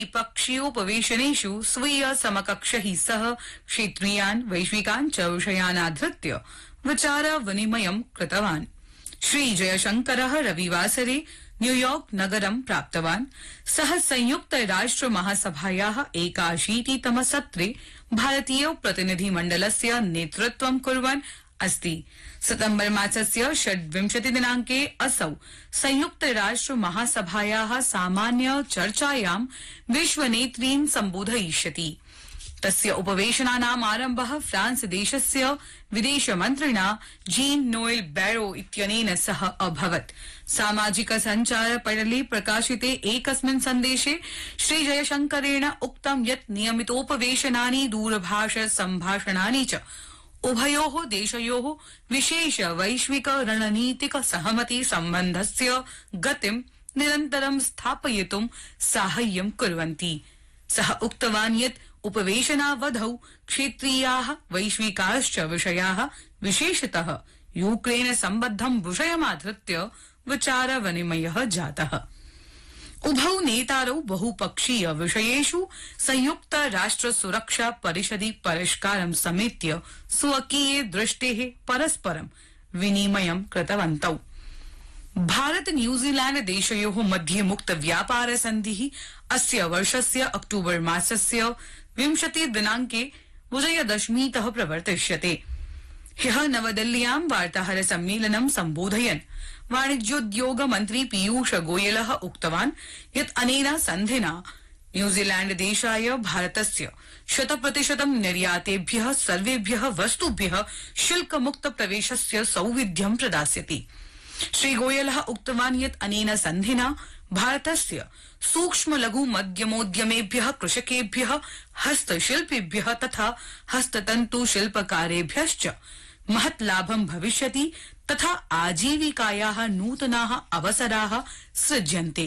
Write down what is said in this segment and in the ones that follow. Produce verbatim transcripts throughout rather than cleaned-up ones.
द्विपक्षीयोपवेशनेषु स्वीय समकक्षैः सह क्षेत्रीयान् वैश्विकान् च विषयानाधृत्य विचार विनिमयं कृतवान्। श्रीजयशंकरः रविवासरे न्यूयॉर्क नगरं प्राप्तवान्। सः संयुक्त राष्ट्र महासभायाः एकाशीतितम सत्रे भारतीय प्रतिनिधिमण्डलस्य नेतृत्वं कुर्वन् अस्ति। सितम्बर मासस्य षड्विंशति दिनांके असौ संयुक्त राष्ट्र महासभायाः सामान्य चर्चायां विश्वनेतॄन् सम्बोधयिष्यति। तस्य उपवेशनानाम् आरम्भः फ्रांस देशस्य विदेशमन्त्रिणा जीन नोएल बैरो इत्यनेन सह अभवत्। सामाजिक सञ्चार पटले प्रकाशिते एकस्मिन् सन्देशे श्रीजयशंकरेण उक्तं यत् नियमितोपवेशनानि दूरभाष सम्भाषणानि च उभयोः देशयोः विशेष वैश्विक रणनीतिक सहमति सम्बन्धस्य गतिं निरन्तरं स्थापयितुं साहाय्यं कुर्वन्ति। सः उक्तवान् यत् उपवेशनावधौ क्षेत्रीयाः वैश्विकाश्च विषयाः विशेषतः यूक्रेन सम्बद्धं विषयमाधृत्य विचार विनिमयः जातः। उभौ नेतारौ बहुपक्षीय विषयेषु संयुक्त राष्ट्र सुरक्षा परिषदि परिष्कारं समेत्य स्वकीये दृष्टेः परस्परं विनिमयं कृतवन्तौ। भारत न्यूजीलैंड देशयोः मध्ये मुक्त व्यापार सन्धिः अस्य वर्षस्य अक्टूबर मासस्य विंशति दिनांके विजयदशमीतः प्रवर्तिष्यते। ह्यः नवदिल्ल्यां वार्ताहर सम्मेलनं सम्बोधयन् वाणिज्योद्योग मन्त्री पीयूष गोयलः उक्तवान् यत् अनेन सन्धिना न्यूजीलैंड देशाय भारतस्य शतप्रतिशतं निर्यातेभ्यः सर्वेभ्यः वस्तुभ्यः शुल्कमुक्त प्रवेशस्य सौविध्यं प्रदास्यति। श्रीगोयलः उक्तवान् यत् अनेन सन्धिना भारतस्य सूक्ष्म लघु मध्यमोद्यमेभ्यः कृषकेभ्यः हस्तशिल्पिभ्यः तथा हस्ततन्तु शिल्पकारेभ्यश्च महत् लाभं भविष्यति तथा आजीविकायाः नूतनाः अवसराः सृज्यन्ते।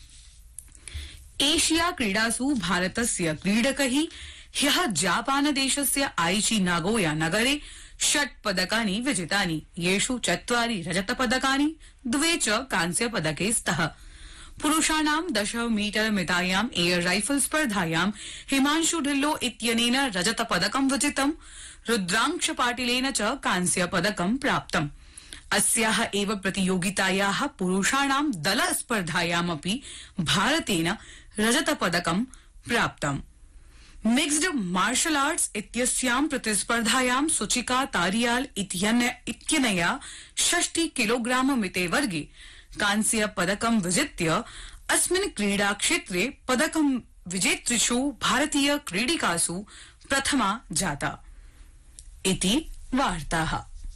एशिया क्रीडासु भारतस्य क्रीडकैः ह्यः जापान देशस्य आइची नागोया नगरे षट् पदकानि विजितानि, येषु चत्वारि रजतपदकानि द्वे च कांस्यपदके स्तः। पुरुषाणां दश मीटर मितायां एयर राइफल स्पर्धायां हिमांशु ढिल्लो इत्यनेन रजतपदकं विजितम्, रुद्रांश पाटिलेन च कांस्यपदकं प्राप्तम्। अस्याः एव प्रतियोगितायाः पुरुषाणां दल स्पर्धायामपि भारतेन रजतपदकं प्राप्तम्। मिक्स्ड मार्शल आर्ट्स इत्यस्यां प्रतिस्पर्धायां सुचिका तारियाल इत्यनया षष्टि किलोग्राम मिते वर्गे कांस्य पदकं विजित्य अस्मिन् क्रीडाक्षेत्रे पदकं विजेतृषु भारतीय क्रीडिकासु प्रथमा जाता। इति वार्ताः।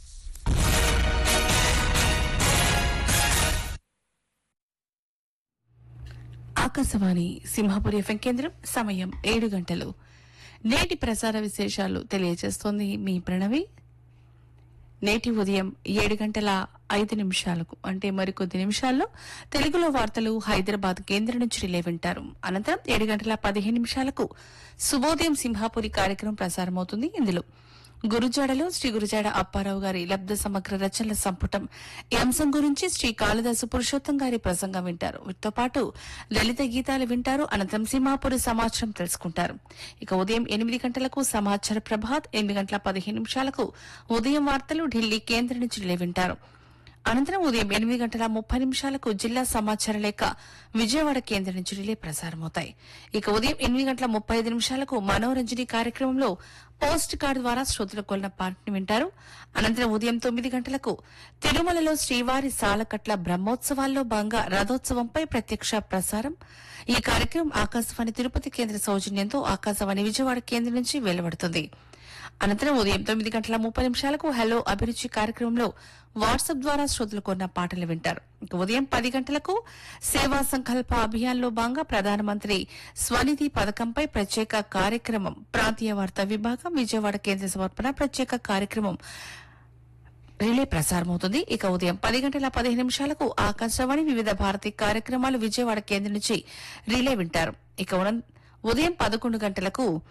ఆకాశవాణి సింహాపురి ఎఫ్ఎం కేంద్రం సమయం ఏడు గంటలు. నేటి ప్రసార విశేషాలు తెలియజేస్తోంది మీ ప్రణవి. నేటి ఉదయం ఏడు గంటల ఐదు నిమిషాలకు అంటే మరికొద్ది నిమిషాల్లో తెలుగులో వార్తలు హైదరాబాద్ కేంద్రం నుంచి రిలే వింటారు. అనంతరం ఏడు గంటల పదిహేను నిమిషాలకు శుభోదయం సింహాపురి కార్యక్రమం ప్రసారమవుతుంది. ఇందులో గురుజాడలో శ్రీ గురుజాడ అప్పారావు గారి లబ్ధ సమగ్ర రచనల సంపుటం ఈ అంశం గురించి శ్రీ కాళిదాసు పురుషోత్తం గారి ప్రసంగం వింటారు. వీటితో పాటు లలిత గీతాలు వింటారు. అనంతరం సింహాపురి సమాచారం తెలుసుకుంటారు. ఇక ఉదయం ఎనిమిది గంటలకు సమాచార ప్రభాత్, ఎనిమిది గంటల పదిహేను నిమిషాలకు ఉదయం వార్తలు ఢిల్లీ కేంద్రం నుంచి రిలే వింటారు. అనంతరం ఉదయం ఎనిమిది గంటల ముప్పై నిమిషాలకు జిల్లా సమాచార లేఖ విజయవాడ కేంద్రం నుంచి రిలే ప్రసారమవుతాయి. ఇక ఉదయం ఎనిమిది గంటల ముప్పై ఐదు నిమిషాలకు మనోరంజని కార్యక్రమంలో పోస్ట్ కార్డు ద్వారా శ్రోతలకు కొన్న పాటను వింటారు. అనంతరం ఉదయం తొమ్మిది గంటలకు తిరుమలలో శ్రీవారి సాలకట్ల బ్రహ్మోత్సవాల్లో భాగంగా రథోత్సవంపై ప్రత్యక్ష ప్రసారం. ఈ కార్యక్రమం ఆకాశవాణి తిరుపతి కేంద్ర సౌజన్యంతో ఆకాశవాణి విజయవాడ కేంద్రం నుంచి వెలువడుతుంది. అనంతరం ఉదయం తొమ్మిది గంటల ముప్పై నిమిషాలకు హలో అభిరుచి కార్యక్రమంలో వాట్సాప్ ద్వారా శ్రోతలు కొన్న పాటలు వింటారు. ఇక ఉదయం పది గంటలకు సేవా సంకల్ప అభియాన్లో భాగంగా ప్రధానమంత్రి స్వనిధి పథకంపై ప్రత్యేక కార్యక్రమం ప్రాంతీయ వార్తా విభాగం విజయవాడ కేంద్ర సమర్పణ ప్రత్యేక కార్యక్రమం రిలే ప్రసారమవుతుంది. ఇక ఉదయం పది గంటల పదిహేను నిమిషాలకు ఆకాశవాణి వివిధ భారతి కార్యక్రమాలు విజయవాడ కేంద్రం నుంచి రిలే వింటారు. ఇక ఉదయం పదకొండు గంటలకు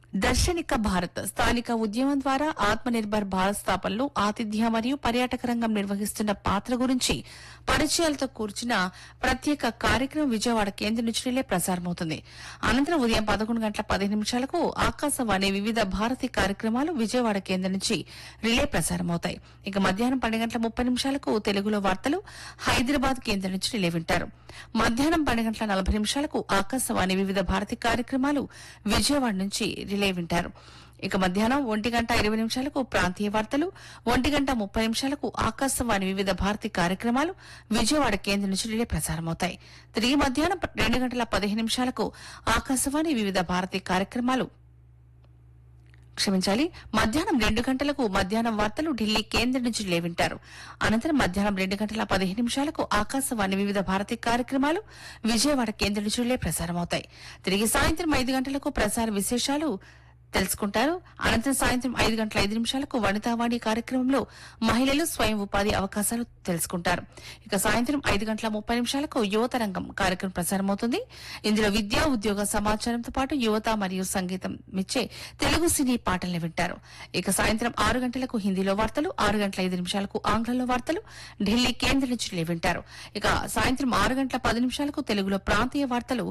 దర్శనిక భారత్ స్థానిక ఉద్యమం ద్వారా ఆత్మ నిర్భర్ భారత్ స్థాపనలో ఆతిథ్య మరియు పర్యాటక రంగం నిర్వహిస్తున్న పాత్ర గురించి పరిచయాలతో కూర్చిన ప్రత్యేక కార్యక్రమం విజయవాడ కేంద్రం నుంచి రిలే ప్రసారమవుతుంది. అనంతరం ఉదయం పదకొండు గంటల పది నిమిషాలకు ఆకాశవాణి వివిధ భారతి కార్యక్రమాలు విజయవాడ కేంద్రం నుంచి రిలే ప్రసారమవుతాయి. ఇక మధ్యాహ్నం పన్నెండు గంటల ముప్పై నిమిషాలకు తెలుగులో వార్తలు హైదరాబాద్ కేంద్రం నుంచి రిలే వింటారు. మధ్యాహ్నం పన్నెండు గంటల నలభై నిమిషాలకు ఆకాశవాణి వివిధ భారతి కార్యక్రమాలు విజయవాడ నుంచి రిలే వింటారు. ఇక మధ్యాహ్నం ఒంటి గంట ఇరవై నిమిషాలకు ప్రాంతీయ వార్తలు, ఒంటి గంట ముప్పై నిమిషాలకు ఆకాశవాణి వివిధ భారతి కార్యక్రమాలు విజయవాడ కేంద్రం నుంచి రిలే ప్రసారమవుతాయి. తిరిగి మధ్యాహ్నం రెండు గంటల పదిహేను నిమిషాలకు ఆకాశవాణి వివిధ భారతి కార్యక్రమాలు క్షమించాలి మధ్యాహ్నం రెండు గంటలకు మధ్యాహ్నం వార్తలు ఢిల్లీ కేంద్రం నుంచి రిలే వింటారు. అనంతరం మధ్యాహ్నం రెండు గంటల పదిహేను నిమిషాలకు ఆకాశవాణి వివిధ భారతి కార్యక్రమాలు విజయవాడ కేంద్రం నుంచి రిలే ప్రసారమవుతాయి. తిరిగి సాయంత్రం ఐదు గంటలకు ప్రసార విశేషాలు తెలుసుకుంటారు. అనంతరం సాయంత్రం ఐదు గంటల ఐదు నిమిషాలకు వనితావాణి కార్యక్రమంలో మహిళలు స్వయం ఉపాధి అవకాశాలు తెలుసుకుంటారు. ఇక సాయంత్రం ఐదు గంటల ముప్పై నిమిషాలకు యువత రంగం కార్యక్రమం ప్రసారమవుతుంది. ఇందులో విద్యా ఉద్యోగ సమాచారంతో పాటు యువత మరియు సంగీతం మిచ్చే తెలుగు సినీ పాటలను వింటారు. ఇక సాయంత్రం ఆరు గంటలకు హిందీలో వార్తలు, ఆరు గంటల ఐదు నిమిషాలకు ఆంగ్లంలో వార్తలు ఢిల్లీ కేంద్రం నుంచి వింటారు. ఇక సాయంత్రం ఆరు గంటల పది నిమిషాలకు తెలుగులో ప్రాంతీయ వార్తలు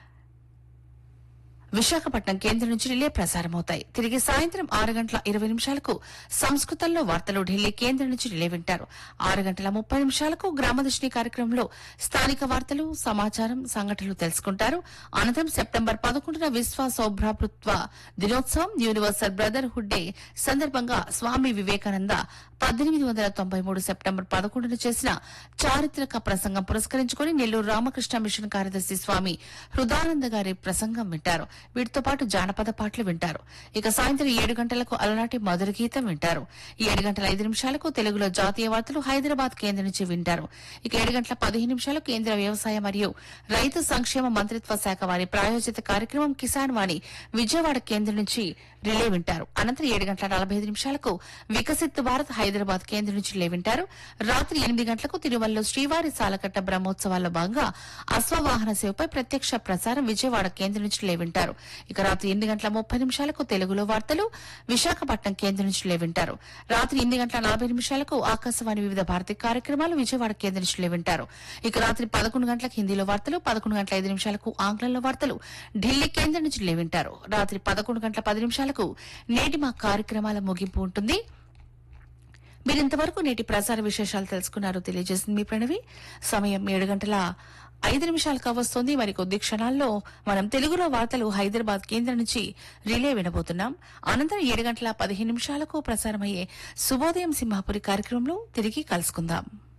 విశాఖపట్నం కేంద్రం నుంచి రిలే ప్రసారమవుతాయి. తిరిగి సాయంత్రం ఆరు గంటల ఇరవై నిమిషాలకు సంస్కృతంలో వార్తలు ఢిల్లీ కేంద్రం నుంచి రిలే వింటారు. ఆరు గంటల ముప్పై నిమిషాలకు గ్రామదర్శిని కార్యక్రమంలో స్థానిక వార్తలు, సమాచారం, సంఘటనలు తెలుసుకుంటారు. అనంతరం సెప్టెంబర్ పదకొండున విశ్వ సౌభ్రాతృత్వ దినోత్సవం యూనివర్సల్ బ్రదర్హుడ్ డే సందర్భంగా స్వామి వివేకానంద పద్దెనిమిది వందల తొంభై మూడు సెప్టెంబర్ పదకొండున చేసిన చారిత్రక ప్రసంగం పురస్కరించుకుని నెల్లూరు రామకృష్ణ మిషన్ కార్యదర్శి స్వామి హృదానంద గారి ప్రసంగం వింటారు. వీటితో పాటు జానపద పాటలు వింటారు. ఇక సాయంత్రం ఏడు గంటలకు అలనాటి మధుర గీతం వింటారు. ఏడు గంటల ఐదు నిమిషాలకు తెలుగులో జాతీయ వార్తలు హైదరాబాద్ కేంద్రం నుంచి వింటారు. ఇక ఏడు గంటల పదిహేను నిమిషాలకు కేంద్ర వ్యవసాయ మరియు రైతు సంక్షేమ మంత్రిత్వ శాఖ వారి ప్రాయోజిత కార్యక్రమం కిసాన్ వాణి విజయవాడ కేంద్రం నుంచి రిలే వింటారు. అనంతరం ఏడు గంటల నలభై ఐదు నిమిషాలకు వికసిత్ భారత్ హైదరాబాద్ కేంద్రం నుంచి రిలే వింటారు. రాత్రి ఎనిమిది గంటలకు తిరుమలలో శ్రీవారి సాలకట్ట బ్రహ్మోత్సవాల్లో భాగంగా అశ్వవాహన సేవపై ప్రత్యక్ష ప్రసారం విజయవాడ కేంద్రం నుంచి రిలే వింటారు. ఇక రాత్రి ఎనిమిది గంటల ముప్పై నిమిషాలకు తెలుగులో వార్తలు విశాఖపట్నం కేంద్రం నుంచి రిలే వింటారు. రాత్రి ఎనిమిది గంటల నలభై నిమిషాలకు ఆకాశవాణి వివిధ భారతి కార్యక్రమాలు విజయవాడ కేంద్రం నుంచి రిలే వింటారు. ఇక రాత్రి పదకొండు గంటలకు హిందీలో వార్తలు, పదకొండు గంటల ఐదు నిమిషాలకు ఆంగ్లంలో వార్తలు ఢిల్లీ కేంద్రం నుంచి రిలే వింటారు. రాత్రి పదకొండు గంటల పది నిమిషాలకు నేటి మా కార్యక్రమాల ముగింపు ఉంటుంది. మీరింతవరకు నేటి ప్రసార విశేషాలు తెలుసుకున్నారు తెలియజేసింది మీ ప్రణవి. సమయం ఏడు గంటల ఐదు నిమిషాలు కావస్తోంది. మరి కొద్ది క్షణాల్లో మనం తెలుగులో వార్తలు హైదరాబాద్ కేంద్రం నుంచి రిలే వినబోతున్నాం. అనంతరం ఏడు గంటల పదిహేను నిమిషాలకు ప్రసారమయ్యే శుభోదయం సింహాపురి కార్యక్రమంలో తిరిగి కలుసుకుందాం.